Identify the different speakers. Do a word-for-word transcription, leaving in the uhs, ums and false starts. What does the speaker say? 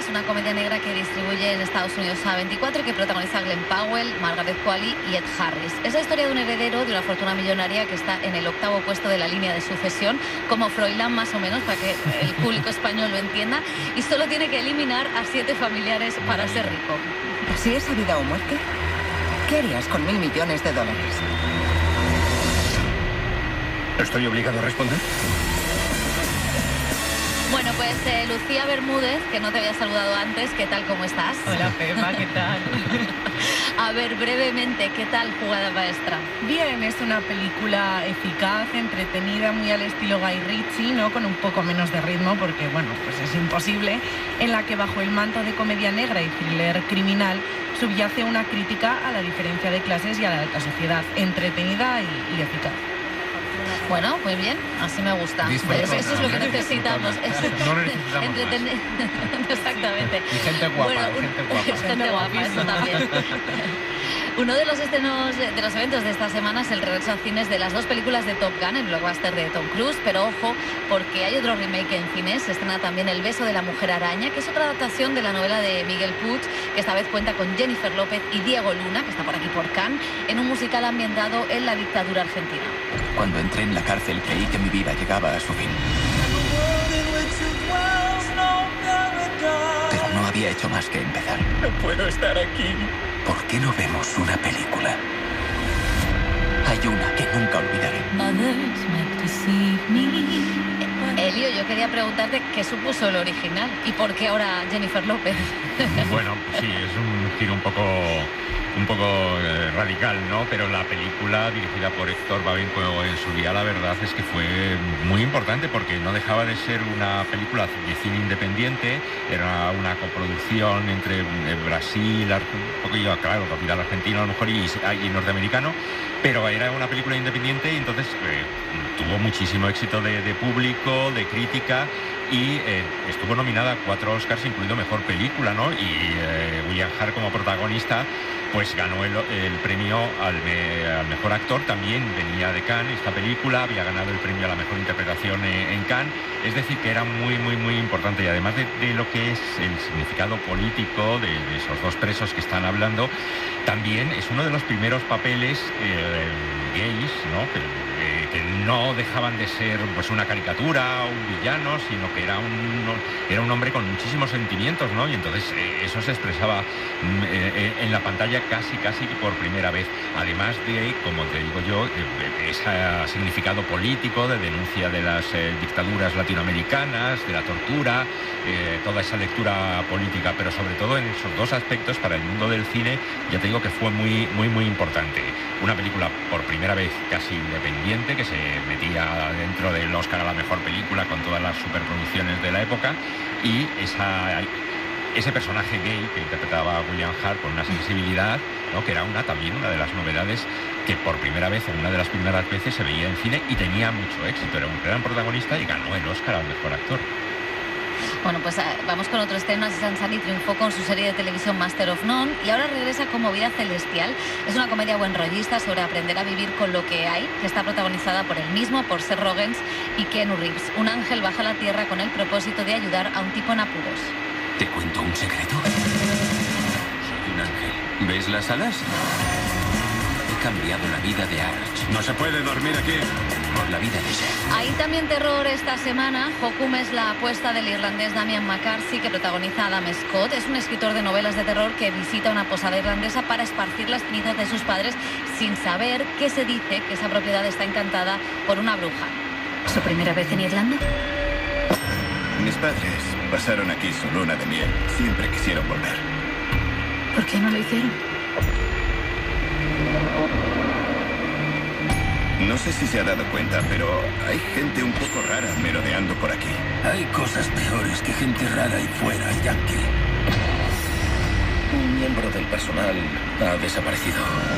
Speaker 1: es una comedia negra que distribuye en Estados Unidos A veinticuatro y que protagoniza Glenn Powell, Margaret Qualley y Ed Harris. Es la historia de un heredero de una fortuna millonaria que está en el octavo puesto de la línea de sucesión, como Froilán más o menos, para que el público español lo entienda, y solo tiene que eliminar a siete familiares para ser rico.
Speaker 2: Si es vida o muerte, ¿qué harías con mil millones de dólares?
Speaker 3: ¿Estoy obligado a responder?
Speaker 1: Bueno, pues eh, Lucía Bermúdez, que no te había saludado antes, ¿qué tal, cómo estás?
Speaker 4: Hola, Pepa, ¿qué tal?
Speaker 1: A ver, brevemente, ¿qué tal Jugada Maestra?
Speaker 4: Bien, es una película eficaz, entretenida, muy al estilo Guy Ritchie, ¿no? Con un poco menos de ritmo, porque, bueno, pues es imposible, en la que bajo el manto de comedia negra y thriller criminal subyace una crítica a la diferencia de clases y a la alta sociedad, entretenida y, y eficaz.
Speaker 1: Bueno, muy bien, así me gusta. Eso, eso es lo que necesitamos.
Speaker 3: No necesitamos
Speaker 1: Entretener. Exactamente.
Speaker 3: Y gente guapa,
Speaker 1: bueno,
Speaker 3: y gente guapa.
Speaker 1: Es gente guapa, eso también. Uno de los estrenos, de los eventos de esta semana es el regreso a cines de las dos películas de Top Gun, el blockbuster de Tom Cruise, pero ojo, porque hay otro remake en cines. Se estrena también El beso de la mujer araña, que es otra adaptación de la novela de Miguel Puig, que esta vez cuenta con Jennifer López y Diego Luna, que está por aquí por Cannes, en un musical ambientado en la dictadura argentina.
Speaker 5: Cuando entré en la cárcel creí que mi vida llegaba a su fin. Pero no había hecho más que empezar.
Speaker 3: No puedo estar aquí.
Speaker 5: ¿Por qué no vemos una película? Hay una que nunca olvidaré.
Speaker 1: Elio, yo quería preguntarte qué supuso el original y por qué ahora Jennifer López.
Speaker 6: Bueno, sí, es un giro un poco... un poco eh, radical, ¿no? Pero la película dirigida por Héctor Babenco en su día, la verdad es que fue muy importante porque no dejaba de ser una película de cine independiente, era una coproducción entre eh, Brasil, un poquillo, claro, capital argentino a lo mejor y, y norteamericano, pero era una película independiente y entonces eh, tuvo muchísimo éxito de, de público, de crítica, y eh, estuvo nominada a cuatro Oscars, incluido Mejor Película, ¿no? Y eh, William Hart como protagonista pues ganó el, el premio al, me, al mejor actor, también venía de Cannes esta película, había ganado el premio a la mejor interpretación en, en Cannes, es decir, que era muy, muy, muy importante, y además de, de lo que es el significado político de, de esos dos presos que están hablando, también es uno de los primeros papeles eh, gays, ¿no? Que, eh, que no dejaban de ser pues una caricatura, un villano, sino que era un, era un hombre con muchísimos sentimientos, ¿no? Y entonces eh, eso se expresaba eh, en la pantalla casi, casi por primera vez. Además de, como te digo yo, eh, ese significado político de denuncia de las eh, dictaduras latinoamericanas, de la tortura, eh, toda esa lectura política, pero sobre todo en esos dos aspectos para el mundo del cine, ya te digo que fue muy, muy, muy importante. Una película por primera vez casi independiente, que se metía dentro del Oscar a la mejor película con todas las superproducciones de la época, y esa... ese personaje gay que interpretaba William Hart con una sensibilidad, ¿no? Que era una también una de las novedades que por primera vez, en una de las primeras veces, se veía en cine y tenía mucho éxito. Era un gran protagonista y ganó el Oscar al mejor actor.
Speaker 1: Bueno, pues vamos con otro estreno. Aziz Ansari triunfó con su serie de televisión Master of None y ahora regresa con Movida Celestial. Es una comedia buenrollista sobre aprender a vivir con lo que hay, que está protagonizada por él mismo, por Seth Rogen y Keanu Reeves. Un ángel baja a la tierra con el propósito de ayudar a un tipo en apuros.
Speaker 5: ¿Te cuento un secreto? Soy un ángel. ¿Ves las alas? He cambiado la vida de Arch.
Speaker 3: No se puede dormir aquí.
Speaker 5: Por la vida de Seth.
Speaker 1: Hay también terror esta semana. Hokum es la apuesta del irlandés Damian McCarthy, que protagoniza a Adam Scott. Es un escritor de novelas de terror que visita una posada irlandesa para esparcir las cenizas de sus padres sin saber que se dice que esa propiedad está encantada por una bruja.
Speaker 7: ¿Su primera vez en Irlanda?
Speaker 3: Mis padres pasaron aquí su luna de miel. Siempre quisieron volver.
Speaker 7: ¿Por qué no lo hicieron?
Speaker 3: No sé si se ha dado cuenta, pero hay gente un poco rara merodeando por aquí.
Speaker 5: Hay cosas peores que gente rara y fuera, Yankee. Un miembro del personal ha desaparecido.